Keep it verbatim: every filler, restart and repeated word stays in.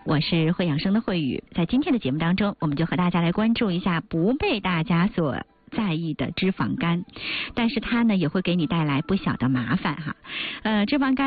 我是会养生的慧宇。在今天的节目当中，我们就和大家来关注一下不被大家所在意的脂肪肝，但是它呢也会给你带来不小的麻烦哈。呃，脂肪肝